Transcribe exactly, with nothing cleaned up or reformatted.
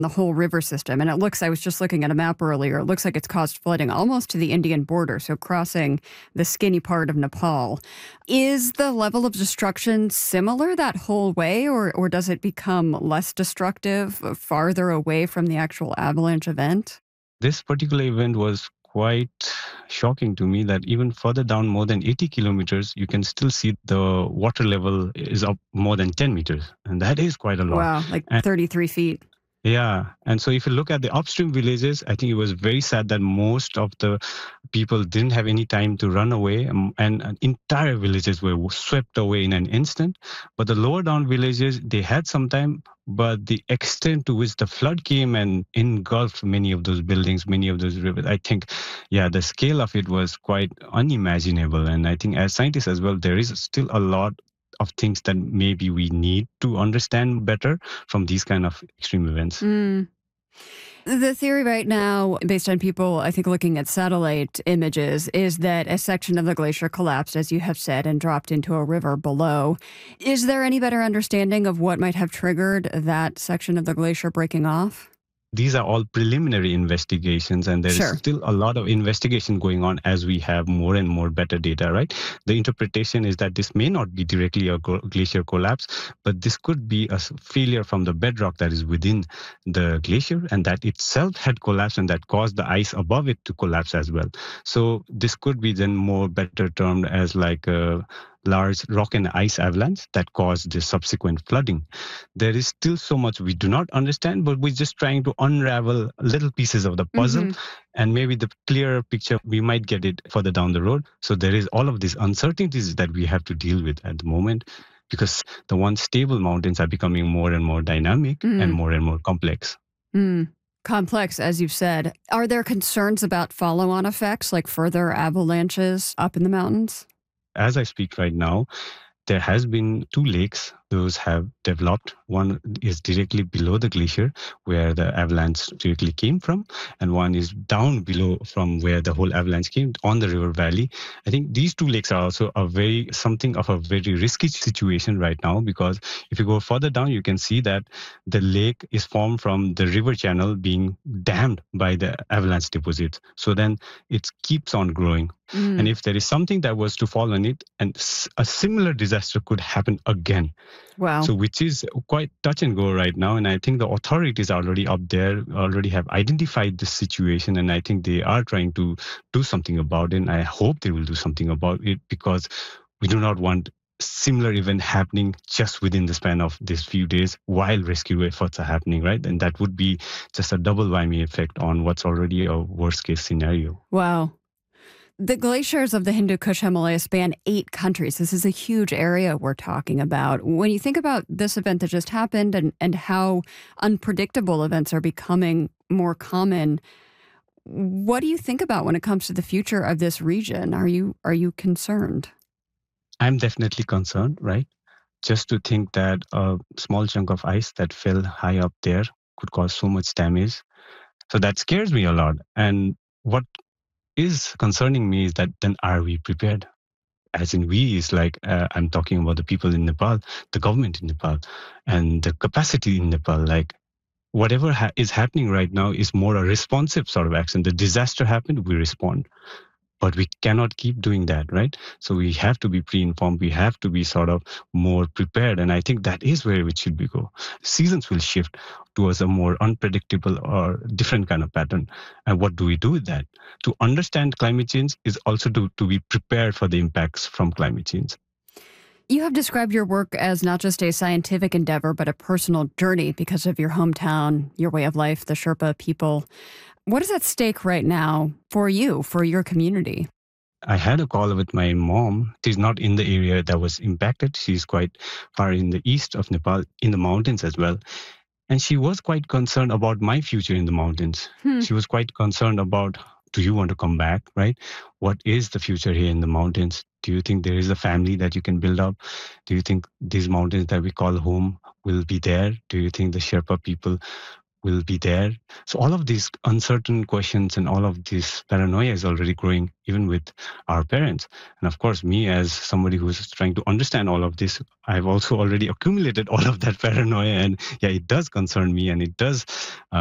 the whole river system. And it looks, I was just looking at a map earlier, it looks like it's caused flooding almost to the Indian border, so crossing the skinny part of Nepal. Is the level of destruction similar that whole way, or, or does it become less destructive farther away from the actual avalanche event? This particular event was quite shocking to me that even further down more than eighty kilometers, you can still see the water level is up more than ten meters. And that is quite a lot. Wow, like And thirty-three feet. yeah. And so if you look at the upstream villages, I think it was very sad that most of the people didn't have any time to run away, um, and, and entire villages were swept away in an instant. But the lower down villages, they had some time, but the extent to which the flood came and engulfed many of those buildings, many of those rivers, I think, yeah, the scale of it was quite unimaginable. And I think as scientists as well, there is still a lot of things that maybe we need to understand better from these kind of extreme events. Mm. The theory right now, based on people, I think, looking at satellite images, is that a section of the glacier collapsed, as you have said, and dropped into a river below. Is there any better understanding of what might have triggered that section of the glacier breaking off? These are all preliminary investigations, and there Sure. is still a lot of investigation going on as we have more and more better data, right? The interpretation is that this may not be directly a glacier collapse, but this could be a failure from the bedrock that is within the glacier, and that itself had collapsed and that caused the ice above it to collapse as well. So this could be then more better termed as like a large rock and ice avalanche that caused the subsequent flooding. There is still so much we do not understand, but we're just trying to unravel little pieces of the puzzle, Mm-hmm. and maybe the clearer picture, we might get it further down the road. So there is all of these uncertainties that we have to deal with at the moment, because the once stable mountains are becoming more and more dynamic Mm. and more and more complex. Mm. Complex, as you've said. Are there concerns about follow-on effects, like further avalanches up in the mountains? As I speak right now, there has been two lakes. Those have developed. One is directly below the glacier where the avalanche directly came from, and one is down below from where the whole avalanche came on the river valley. I think these two lakes are also a very something of a very risky situation right now, because if you go further down, you can see that the lake is formed from the river channel being dammed by the avalanche deposits. So then it keeps on growing. Mm. And if there is something that was to fall on it, and a similar disaster could happen again. Wow. So which is quite touch and go right now. And I think the authorities are already up there, already have identified this situation. And I think they are trying to do something about it. And I hope they will do something about it, because we do not want similar event happening just within the span of these few days while rescue efforts are happening, right? And that would be just a double whammy effect on what's already a worst case scenario. Wow. The glaciers of the Hindu Kush Himalaya span eight countries. This is a huge area we're talking about. When you think about this event that just happened and, and how unpredictable events are becoming more common, what do you think about when it comes to the future of this region? Are you are you concerned? I'm definitely concerned, right? Just to think that a small chunk of ice that fell high up there could cause so much damage. So that scares me a lot. And what is concerning me is that then are we prepared? As in we is like, uh, I'm talking about the people in Nepal, the government in Nepal, and the capacity in Nepal. Like whatever ha- is happening right now is more a responsive sort of action. The disaster happened, we respond. But we cannot keep doing that, right? So we have to be pre-informed. We have to be sort of more prepared. And I think that is where it should be go. Seasons will shift towards a more unpredictable or different kind of pattern. And what do we do with that? To understand climate change is also to, to be prepared for the impacts from climate change. You have described your work as not just a scientific endeavor, but a personal journey because of your hometown, your way of life, the Sherpa people. What is at stake right now for you, for your community? I had a call with my mom. She's not in the area that was impacted. She's quite far in the east of Nepal, in the mountains as well. And she was quite concerned about my future in the mountains. Hmm. She was quite concerned about, do you want to come back, right? What is the future here in the mountains? Do you think there is a family that you can build up? Do you think these mountains that we call home will be there? Do you think the Sherpa people will be there. So all of these uncertain questions and all of this paranoia is already growing even with our parents. And of course, me as somebody who's trying to understand all of this, I've also already accumulated all of that paranoia. And yeah, it does concern me and it does uh,